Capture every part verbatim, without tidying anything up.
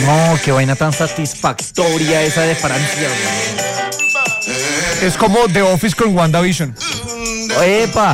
No, qué vaina tan satisfactoria esa de Francia. Es como The Office con WandaVision. ¡Epa!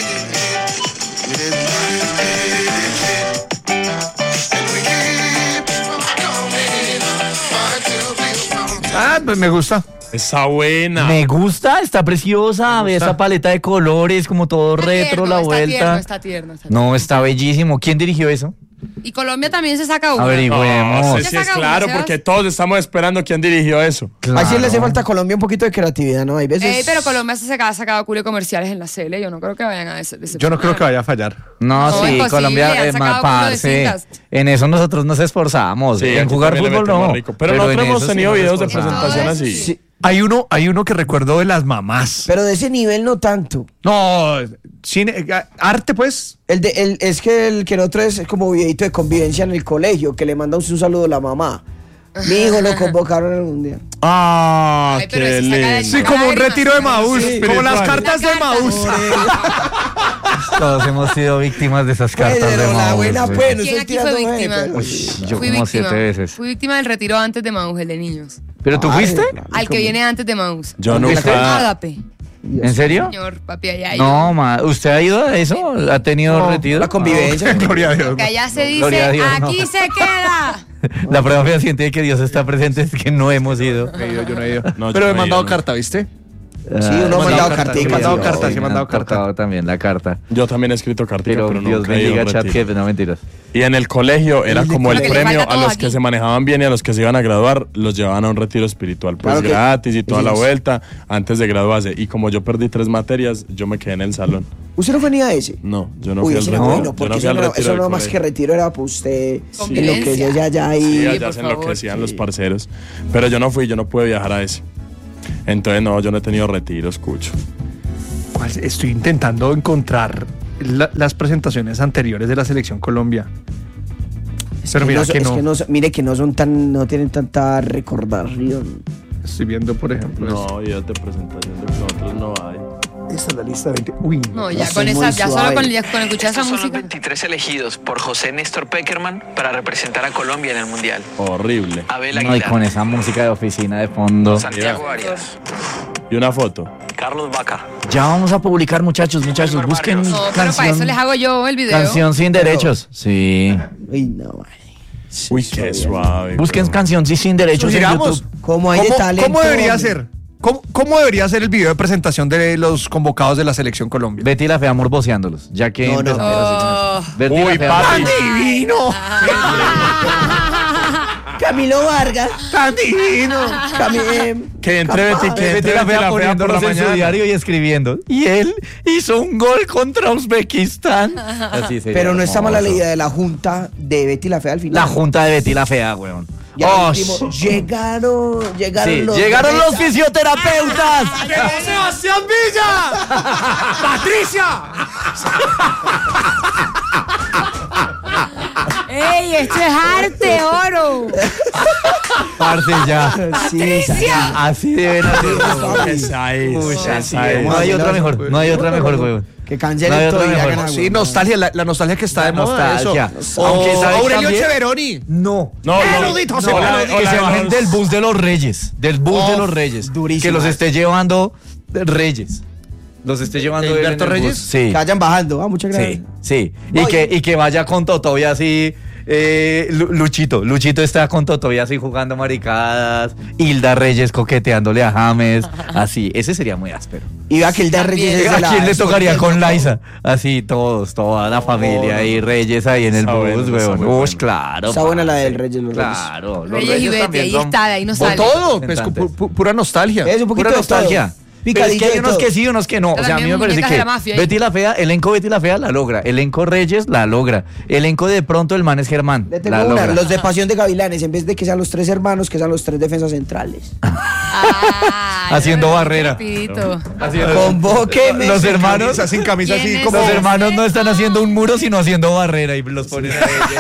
Ah, pues me gusta. Está buena. Me gusta, está preciosa. Ve esa paleta de colores, como todo Está retro, tierno, la está vuelta. tierno, está tierno, está tierno. No, está bellísimo. ¿Quién dirigió eso? Y Colombia también se saca una. Averigüemos. No, Ya sí, sí es saca una, claro, Sebas. porque todos estamos esperando quién dirigió eso. Ahí sí le hace falta a Colombia un poquito de creatividad, ¿no? Hay veces... Ey, pero Colombia se ha sacado culo comerciales en la Cele. Yo no creo que vayan a des- decepcionar. Yo no creo que vaya a fallar. No, No, sí, imposible, Colombia, han eh, sacado ma- culo de parce, cintas. en eso nosotros nos esforzamos. Sí, en aquí jugar también le fútbol metemos no. rico. Pero nosotros en hemos eso sí tenido nos videos de esforzamos. presentación así. Sí, Hay uno, hay uno que recuerdo de las mamás. pero de ese nivel no tanto. No, cine, eh, arte pues. El de, el, es que el que nosotros es como videito de convivencia en el colegio, que le manda un, un saludo a la mamá. Mi hijo lo convocaron al mundial. Ah, Ay, pero qué ese saca de- lindo. Sí, como un retiro de Maús, Sí, como las espiritual. cartas de La carta. Maús. Todos hemos sido víctimas de esas cartas de Pero la Maús, buena güey. pues, no ¿Quién estoy aquí fue tirando víctima? gente, pero- Uy, yo Fui como víctima. siete veces. Fui víctima del retiro antes de Maús, el de niños. ¿Pero tú Ay, fuiste? claro, Al que ¿cómo? viene antes de Maús. Yo ¿Fuiste? nunca- Ágape. ¿En serio? Señor, papi, allá. No, ma, ¿usted ha ido a eso? ¿Ha tenido No, retiro? la convivencia. Gloria a Dios. Que allá se dice, Gloria a Dios, no. aquí se queda. La prueba fehaciente de que Dios está presente es que no hemos ido. No he ido, yo no he ido. No, yo Pero no he he mandado ido, no. carta, ¿viste? Sí, uno ha mandado mandado cartas. cartas, sí, he mandado cartas, sí, he mandado cartas. cartas. También la carta. Yo también he escrito cartica, Pero, pero, Dios nunca he ido a bendiga un chat retiro. que no mentiras. Y en el colegio era como el Lo que le premio falta a todo los aquí. que se manejaban bien y a los que se iban a graduar, los llevaban a un retiro espiritual, pues Claro que- gratis y toda la sí. vuelta antes de graduarse. Y como yo perdí tres materias, yo me quedé en el salón. ¿Usted no fue ni a ese? No, yo no Uy, fui al ese retiro. era bueno, yo porque no fui eso al no, retiro eso del no más que colegio. retiro era para usted, en lo que Convivencia. ella ya Sí, ahí. allá por se favor, enloquecían sí. los parceros. Pero yo no fui, yo no pude viajar a ese. Entonces no, yo no he tenido retiro, escucho. ¿Cuál? Estoy intentando encontrar la- las presentaciones anteriores de la Selección Colombia. Pero mira no son- que es no. que no son- mire que no son tan, no tienen tanta recordación. Estoy viendo, por ejemplo, No, videos de presentación de nosotros no hay. esta es la lista de veinte. Uy, No, ya Eso con es esa, muy ya suave. solo con, ya con escuchar esa Estos son los música. veintitrés elegidos por José Néstor Peckerman para representar a Colombia en el Mundial. Horrible. Abel No, y Aguilar, con esa música de oficina de fondo. Santiago Arias, Y una foto. Carlos Vaca, Ya vamos a publicar, muchachos, muchachos. Wilmer Busquen Barrios. No, pero para canción, eso les hago yo el video. canción sin derechos. Sí. Uy, no, vale. Uy, qué suave. Busquen bro. canción sí, sin derechos en Sugiramos. YouTube. ¿Cómo hay de ¿Cómo, talento? ¿Cómo debería hombre? ser? ¿Cómo, ¿Cómo debería ser el video de presentación de los convocados de la Selección Colombia? Betty la Fea morboseándolos. Ya que No, no. empezamos así con Oh. eso. Betty Uy, la Fea. papi. divino! Camilo Vargas. ¡Tan divino! Cami- Que entre Betty, que Betty entre la Betty Fea la Fea por la poniéndolos en su mañana. diario y escribiendo. Y él hizo un gol contra Uzbekistán. Así sería Pero no está mala la hermoso. idea de la junta de Betty la Fea al final. La junta de Betty la Fea, weón. Y al Oh, último, llegaron, llegaron sí, los... llegaron los fisioterapeutas. ¡Sebastián Villa! ¡Patricia! ¡Ey, esto es arte, oro! Parce, ya. Sí, esa- Así deben hacerlo. Esa es. Uy, esa así es. es. No hay otra mejor. No hay otra mejor, weón. Que No cancelen hay otra todo y mejor. hagan algo. Sí, nostalgia, la, la nostalgia que está de La moda. nostalgia. Eso. Aunque, O ¿sabes Aurelio también? Cheveroni. No. No, no. Erudito, no, sí, hola, erudito. Que hola, se hola. bajen del bus de los reyes. Del bus de Oh, los reyes. durísimo. Que los esté llevando Reyes. Los esté llevando él en ¿Hilberto el bus. Reyes? Sí. Que vayan bajando. Ah, muchas gracias. Sí, sí. Y Voy. que, y que vaya con Totoya así. Eh, Lu- Luchito. Luchito está con Totoya así jugando maricadas. Hilda Reyes coqueteándole a James. Así. Ese sería muy áspero. Y vea que el de Reyes es de ¿A la- quién le es tocaría porque- con Liza? Así todos, toda la familia y Reyes ahí en el Está bus, bueno, está weón. muy Uy, bueno. claro. Está buena la parce. del Reyes, los Reyes. Claro. Los Reyes y Betty, también ahí son está, de ahí no por sale. Todo, pues, Representantes. pu- pu- pura nostalgia. Es un poquito Pura de nostalgia. todo. Pero es que Picadillo hay de unos todo. que sí, unos que no. O sea, a mí me También parece muñecas de que la mafia ahí. Betty la Fea, elenco Betty la Fea la logra. Elenco Reyes la logra. Elenco de pronto el man es Germán. Le tengo La una, logra. los de Pasión de Gavilanes, en vez de que sean los tres hermanos, que sean los tres defensas centrales. Ah, Haciendo ya, barrera. rapidito. Convóqueme. Los sin hermanos, camisa, sin camisa, así ¿Quién como... los es? hermanos no están haciendo un muro, sino haciendo barrera y los ponen a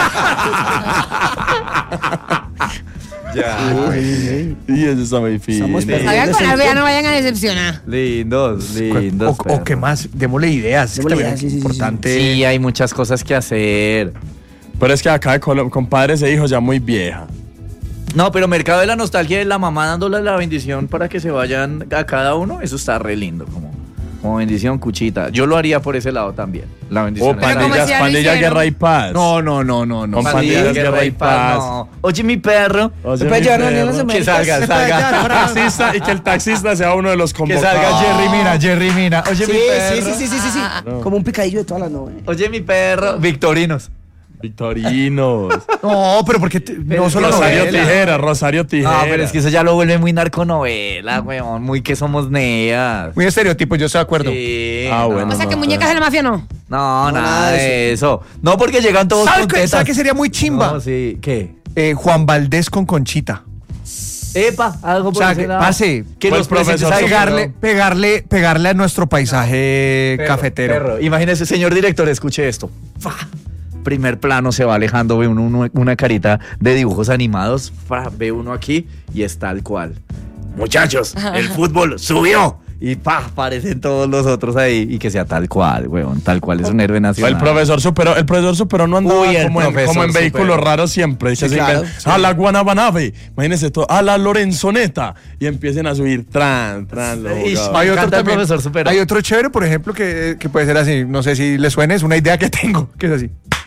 ellos. Ya. Y eso está muy fino. Estamos perdiendo. Salgan con algo, ya no vayan a decepcionar. Lindos, lindos. O, o qué más, démosle ideas. Es que Démosle también ideas, sí, sí, es sí, importante. Sí, hay muchas cosas que hacer. Pero es que acá de Colo- compadre se dijo ya muy vieja. No, pero Mercado de la Nostalgia es la mamá dándole la bendición para que se vayan a cada uno. Eso está re lindo, como, como bendición cuchita. Yo lo haría por ese lado también. La bendición. O Pero como pandillas, decía, lo pandilla, hicieron. guerra y paz. No, no, no, no, no. Con Sí, pandillas, guerra y paz. no. Oye, mi perro. Oye, ¿Se puede mi llevar a Daniel perro. a las Que salga, Américas? salga. Taxista, y que el taxista sea uno de los Que convocados. salga Jerry Mina, Jerry Mina. Oye, Sí, mi perro. sí, sí, sí, sí, sí, sí. No. Como un picadillo de todas las novelas. Oye, mi perro. Victorinos. Victorinos. No, pero porque te- no solo Rosario novela. Tijera, Rosario Tijera. No, pero es que eso ya lo vuelve muy narconovela, weón. Muy que somos neas. Muy estereotipo, yo estoy de acuerdo. Sí, Ah, bueno. O sea, que no, muñecas de la mafia no. No, No, nada nada de de eso. No, porque llegan todos ¿Sabes con qué, tetas. ¿sabe qué sería muy chimba? No, sí. ¿Qué? Eh, Juan Valdés con Conchita. Epa, algo O por sea, ese que lado. pase. Que Fue los el profesor presentes ahí, Pegarle, perro. pegarle, pegarle a nuestro paisaje Perro, cafetero. perro. Imagínese, señor director, escuche esto. Fa. Primer plano se va alejando, ve uno, uno- una carita de dibujos animados, fa, ve uno aquí y es tal cual. Muchachos, el fútbol subió. Y pa, aparecen todos los otros ahí y que sea tal cual, weón, tal cual es un héroe nacional. El profesor superó, el profesor superó no andaba Uy, el como, en, profesor como en vehículos superó. raros siempre. Sí, Que se claro, inven- sí. A la Guanabanave, imagínense todo, a la Lorenzoneta y empiecen a subir tran, tran, los Ish, jugadores. Hay otro, encanta el también, profesor Supero. hay otro chévere, por ejemplo, que, que puede ser así. No sé si le suene, es una idea que tengo, que es así.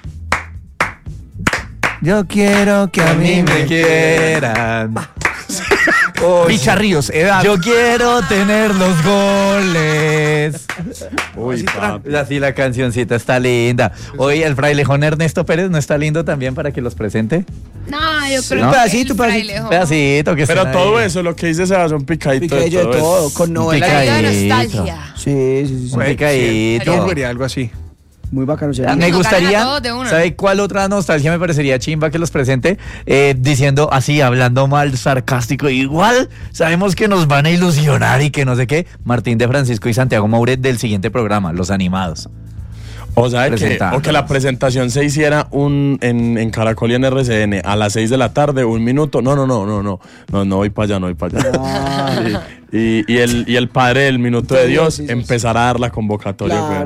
Yo quiero que a mí me quieran. Oye, Bicharríos, edad. yo quiero tener los goles. Uy, papi. Así la cancioncita está linda. Oye, el frailejón Ernesto Pérez no está lindo también para que los presente. No, yo creo Un que pedacito, el pedacito. frailejón. Pedacito que Pero estén todo ahí. eso, lo que dice Sebas, un picadito, Picadillo de de todo. todo, eso. con novela. picadillo. Picadillo de Picadito. nostalgia. Sí, sí, sí, sí. Un Sí, picadito. yo vería algo así. Muy bacano. sí. Me Nos gustaría, ganan a todos de una. ¿sabe cuál otra nostalgia me parecería chimba que los presente? Eh, diciendo así, hablando mal, sarcástico, igual sabemos que nos van a ilusionar y que no sé qué. Martín de Francisco y Santiago Mouret del siguiente programa, Los Animados. O sea, que, Presentándolos. o que la presentación se hiciera un en, en Caracol y en R C N a las seis de la tarde, un minuto. No, no, no, no, no. No, no voy para allá, no voy para allá. Sí. Y, y, el, y el padre del minuto de Dios Sí, sí, sí. empezará a dar la convocatoria. Claro, güey.